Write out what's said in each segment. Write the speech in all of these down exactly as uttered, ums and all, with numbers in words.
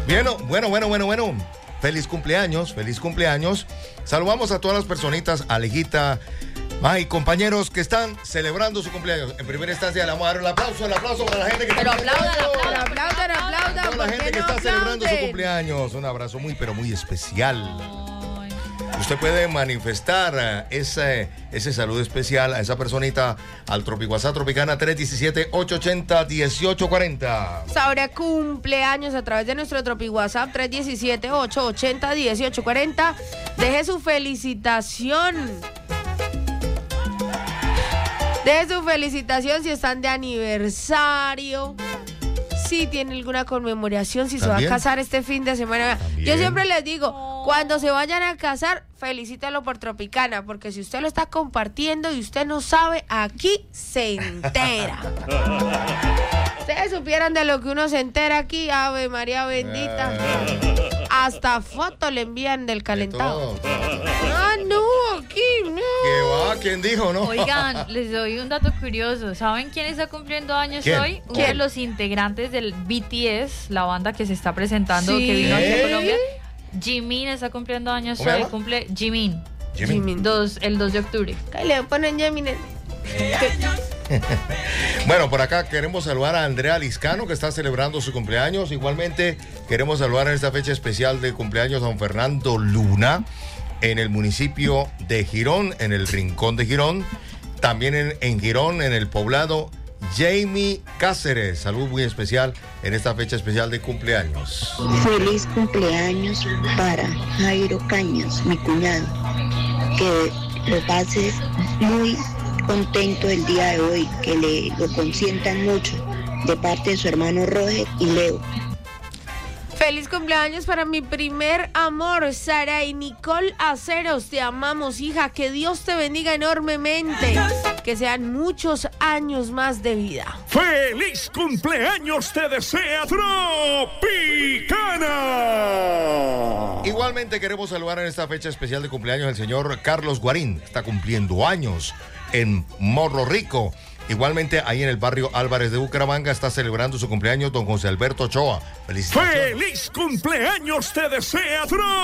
Bueno, bueno, bueno, bueno, bueno. Feliz cumpleaños, feliz cumpleaños. Saludamos a todas las personitas, Alejita, ay, compañeros que están celebrando su cumpleaños. En primera instancia le vamos a dar un aplauso, el aplauso para la gente que pero está aplaudan, celebrando. aplaudan, aplaudan, A toda la gente que no está celebrando su aplauden? cumpleaños. Un abrazo muy, pero muy especial. Ay. Usted puede manifestar ese, ese saludo especial a esa personita al Tropicuasá Tropicana tres uno siete, ocho ocho cero, uno ocho cuatro cero. Sabrá cumpleaños a través de nuestro Tropi WhatsApp tres uno siete, ocho ocho cero, uno ocho cuatro cero. Deje su felicitación. Deje su felicitación si están de aniversario, si tiene alguna conmemoración, si ¿También? se va a casar este fin de semana. ¿También? Yo siempre les digo, cuando se vayan a casar, felicítalo por Tropicana, porque si usted lo está compartiendo y usted no sabe, aquí se entera. Ustedes supieran de lo que uno se entera aquí, Ave María bendita. Hasta foto le envían del calentado. De todo. Ah, no, aquí no. ¿Qué va? ¿Quién dijo, no? Oigan, les doy un dato curioso. ¿Saben quién está cumpliendo años ¿Quién? hoy? Uno ¿Quién? de los integrantes del B T S, la banda que se está presentando, Sí. que vino aquí ¿Eh? a Colombia. Jimin está cumpliendo años ¿Cómo hoy. llama? Cumple Jimin. Jimmy. Jimin. Dos, el dos de octubre. Ahí le ponen ya, miren. Bueno, por acá queremos saludar a Andrea Liscano, que está celebrando su cumpleaños. Igualmente queremos saludar en esta fecha especial de cumpleaños a don Fernando Luna en el municipio de Girón, en el Rincón de Girón. También en, en Girón, en el poblado Jamie Cáceres. Salud muy especial en esta fecha especial de cumpleaños. Feliz cumpleaños para Jairo Cañas, mi cuñado. Que lo pases muy contento el día de hoy, que le lo consientan mucho de parte de su hermano Roger y Leo. Feliz cumpleaños para mi primer amor, Sara y Nicole Aceros. Te amamos, hija. Que Dios te bendiga enormemente. Que sean muchos años más de vida. ¡Feliz cumpleaños te desea Tropicana! Igualmente queremos saludar en esta fecha especial de cumpleaños al señor Carlos Guarín. Está cumpliendo años en Morro Rico. Igualmente ahí en el barrio Álvarez de Bucaramanga está celebrando su cumpleaños don José Alberto Ochoa. Felicitaciones. ¡Feliz cumpleaños te desea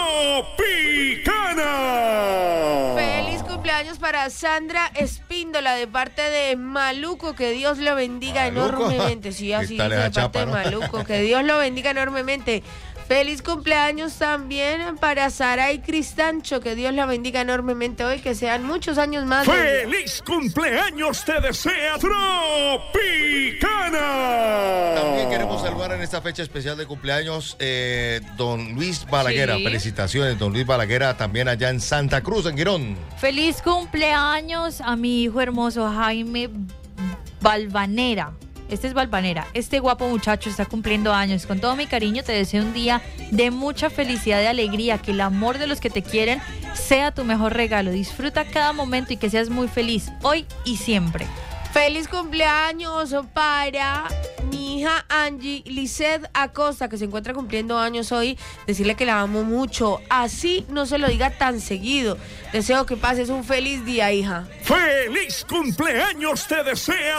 Tropicana! Feliz cumpleaños para Sandra Espíndola de parte de Maluco. Que Dios lo bendiga Maluco. enormemente. Sí, así Quítale dice, la de parte chapa, de ¿no? Maluco. Que Dios lo bendiga enormemente. Feliz cumpleaños también para Saray Cristancho. Que Dios la bendiga enormemente hoy. Que sean muchos años más. de vida. ¡Feliz cumpleaños te desea Tropicana! También queremos saludar en esta fecha especial de cumpleaños eh, don Luis Balaguera. Sí. Felicitaciones, don Luis Balaguera, también allá en Santa Cruz, en Girón. Feliz cumpleaños a mi hijo hermoso Jaime Balvanera. Este es Balvanera. Este guapo muchacho está cumpliendo años. Con todo mi cariño te deseo un día de mucha felicidad y alegría. Que el amor de los que te quieren sea tu mejor regalo. Disfruta cada momento y que seas muy feliz hoy y siempre. Feliz cumpleaños para mi hija Angie Lisset Acosta, que se encuentra cumpliendo años hoy. Decirle que la amo mucho. Así no se lo diga tan seguido. Deseo que pases un feliz día, hija. ¡Feliz cumpleaños te desea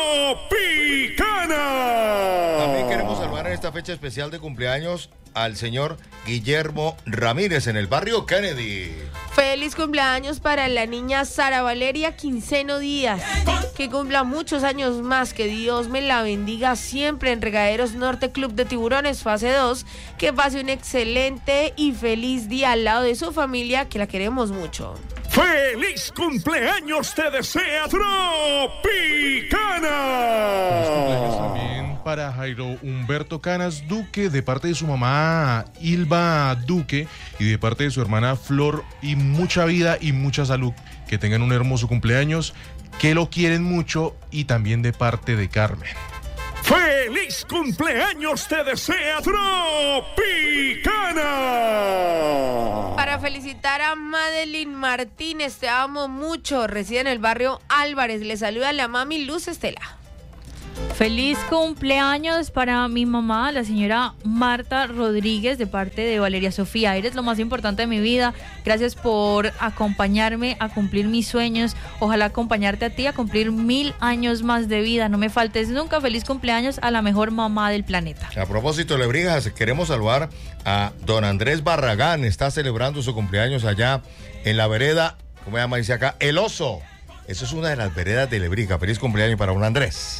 Tropicana! También queremos saludar en esta fecha especial de cumpleaños al señor Guillermo Ramírez en el barrio Kennedy. Feliz cumpleaños para la niña Sara Valeria Quinceno Díaz. Que cumpla muchos años más. Que Dios me la bendiga siempre en Regaderos Norte Club de Tiburones, fase dos. Que pase un excelente y feliz día al lado de su familia, que la queremos mucho. ¡Feliz cumpleaños te desea Tropicana! Feliz cumpleaños también para Jairo Humberto Canas Duque, de parte de su mamá Ilva Duque y de parte de su hermana Flor, y mucha vida y mucha salud. Que tengan un hermoso cumpleaños, que lo quieren mucho, y también de parte de Carmen. ¡Feliz cumpleaños te desea Tropicana! Para felicitar a Madeline Martínez, te amo mucho. Reside en el barrio Álvarez. Le saluda la mami Luz Estela. Feliz cumpleaños para mi mamá, la señora Marta Rodríguez, de parte de Valeria Sofía. Eres lo más importante de mi vida. Gracias por acompañarme a cumplir mis sueños. Ojalá acompañarte a ti a cumplir mil años más de vida. No me faltes nunca. Feliz cumpleaños a la mejor mamá del planeta. A propósito de Lebrijas, queremos saludar a don Andrés Barragán. Está celebrando su cumpleaños allá en la vereda, ¿cómo se llama? Dice acá, El Oso. Eso es una de las veredas de Lebrija. Feliz cumpleaños para don Andrés.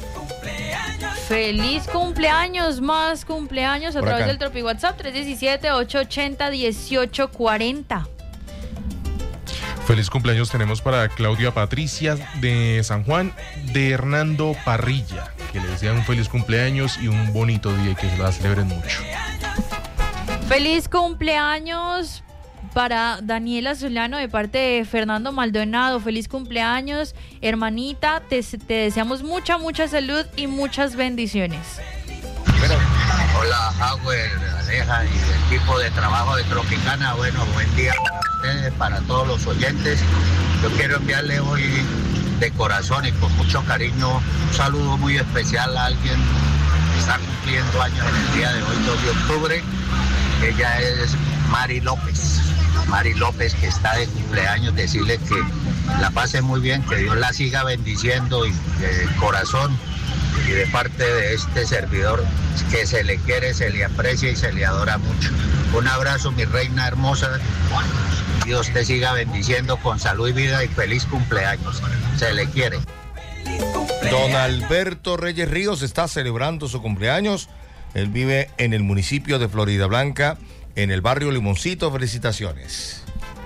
Feliz cumpleaños, más cumpleaños a Por través acá. del Tropi WhatsApp tres uno siete, ocho ocho cero, uno ocho cuatro cero. Feliz cumpleaños tenemos para Claudia Patricia de San Juan, de Hernando Parrilla, que le desean un feliz cumpleaños y un bonito día y que se la celebren mucho. Feliz cumpleaños para Daniela Solano de parte de Fernando Maldonado. Feliz cumpleaños, hermanita. Te, te deseamos mucha, mucha salud y muchas bendiciones. Hola, Howard, Aleja y el equipo de trabajo de Tropicana. Bueno, buen día para ustedes, para todos los oyentes. Yo quiero enviarle hoy de corazón y con mucho cariño un saludo muy especial a alguien que está cumpliendo años en el día de hoy, dos de octubre. Ella es Mari López. Mari López, que está de cumpleaños, decirle que la pase muy bien, que Dios la siga bendiciendo y de corazón y de parte de este servidor, que se le quiere, se le aprecia y se le adora mucho. Un abrazo, mi reina hermosa. Dios te siga bendiciendo con salud y vida y feliz cumpleaños. Se le quiere. Don Alberto Reyes Ríos está celebrando su cumpleaños. Él vive en el municipio de Florida Blanca, en el barrio Limoncito. Felicitaciones.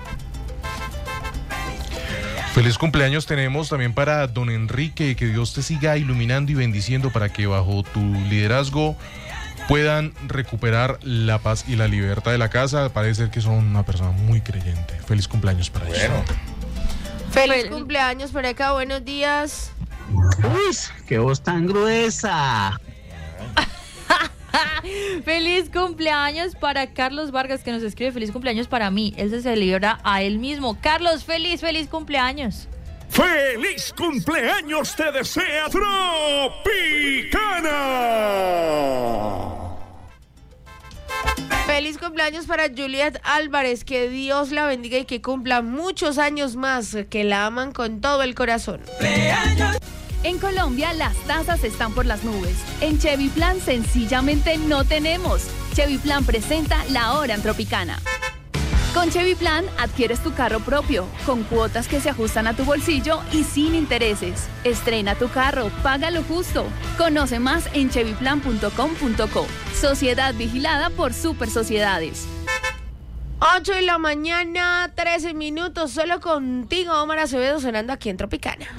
Feliz cumpleaños tenemos también para don Enrique, que Dios te siga iluminando y bendiciendo para que bajo tu liderazgo puedan recuperar la paz y la libertad de la casa. Parece ser que son una persona muy creyente. Feliz cumpleaños para ellos. Bueno, Feliz cumpleaños por acá, buenos días. Uy, qué voz tan gruesa. Feliz cumpleaños para Carlos Vargas, que nos escribe feliz cumpleaños para mí. Él se celebra a él mismo. Carlos, feliz, feliz cumpleaños. ¡Feliz cumpleaños te desea Tropicana! Feliz cumpleaños para Juliet Álvarez, que Dios la bendiga y que cumpla muchos años más, que la aman con todo el corazón. En Colombia las tasas están por las nubes. En Chevy Plan sencillamente no tenemos. Chevy Plan presenta la hora en Tropicana. Con Chevy Plan adquieres tu carro propio, con cuotas que se ajustan a tu bolsillo y sin intereses. Estrena tu carro, paga lo justo. Conoce más en chevy plan punto com punto co. Sociedad vigilada por Super Sociedades. ocho de la mañana, trece minutos, solo contigo, Omar Acevedo, sonando aquí en Tropicana.